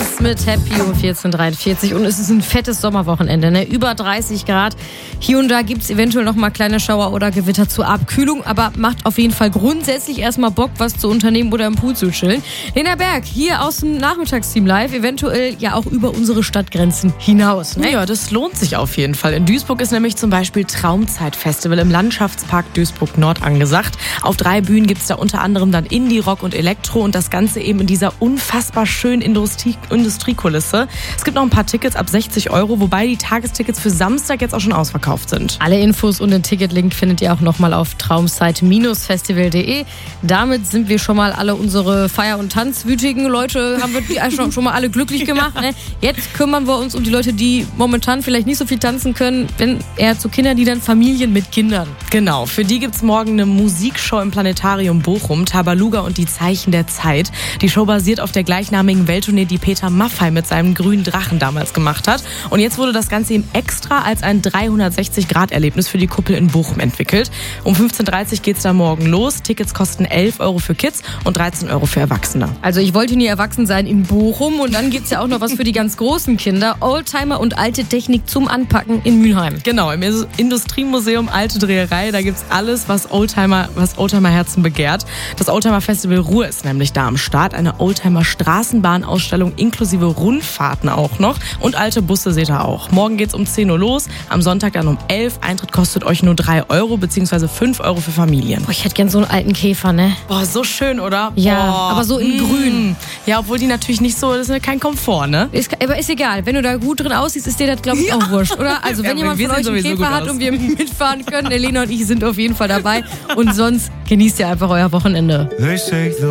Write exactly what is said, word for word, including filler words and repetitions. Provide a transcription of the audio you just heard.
Dance mit Happy um vierzehn Uhr dreiundvierzig und es ist ein fettes Sommerwochenende, ne? Über dreißig Grad. Hier und da gibt es eventuell noch mal kleine Schauer oder Gewitter zur Abkühlung, aber macht auf jeden Fall grundsätzlich erstmal Bock, was zu unternehmen oder im Pool zu chillen. Lena Berg, hier aus dem Nachmittagsteam live, eventuell ja auch über unsere Stadtgrenzen hinaus, ne? Ja, das lohnt sich auf jeden Fall. In Duisburg ist nämlich zum Beispiel Traumzeitfestival im Landschaftspark Duisburg Nord angesagt. Auf drei Bühnen gibt es da unter anderem dann Indie, Rock und Elektro und das Ganze eben in dieser unfassbar schönen Industrie- Industriekulisse. Es gibt noch ein paar Tickets ab sechzig Euro, wobei die Tagestickets für Samstag jetzt auch schon ausverkauft sind. Alle Infos und den Ticketlink findet ihr auch nochmal auf traumzeit Bindestrich festival punkt de. Damit sind wir schon mal alle unsere Feier- und Tanzwütigen Leute, haben wir die schon, schon mal alle glücklich gemacht. Ne? Jetzt kümmern wir uns um die Leute, die momentan vielleicht nicht so viel tanzen können, wenn eher zu Kindern, die dann Familien mit Kindern. Genau, für die gibt's morgen eine Musikshow im Planetarium Bochum, Tabaluga und die Zeichen der Zeit. Die Show basiert auf der gleichnamigen Welttournee, die Peter Maffay mit seinem grünen Drachen damals gemacht hat. Und jetzt wurde das Ganze eben extra als ein dreihundertsechzig Grad Erlebnis für die Kuppel in Bochum entwickelt. Um fünfzehn Uhr dreißig geht's da morgen los. Tickets kosten elf Euro für Kids und dreizehn Euro für Erwachsene. Also ich wollte nie erwachsen sein in Bochum und dann gibt's ja auch noch was für die ganz großen Kinder. Oldtimer und alte Technik zum Anpacken in Mülheim. Genau, im Industriemuseum Alte Dreherei, da gibt's alles, was Oldtimer, was Oldtimer-Herzen begehrt. Das Oldtimer-Festival Ruhr ist nämlich da am Start. Eine Oldtimer-Straßenbahnausstellung inklusive Rundfahrten auch noch. Und alte Busse seht ihr auch. Morgen geht's um zehn Uhr los, am Sonntag dann um elf. Eintritt kostet euch nur drei Euro beziehungsweise fünf Euro für Familien. Boah, ich hätte gern so einen alten Käfer, ne? Boah, so schön, oder? Ja, Boah. aber so in mmh. grün. Ja, obwohl die natürlich nicht so, das ist kein Komfort, ne? Ist, aber ist egal, wenn du da gut drin aussiehst, ist dir das, glaube ich, Ja. auch wurscht, oder? Also wenn Ja, jemand wir von euch sehen einen sowieso Käfer gut hat aus. und wir mitfahren können, Elena und ich sind auf jeden Fall dabei. Und sonst genießt ihr einfach euer Wochenende. They say the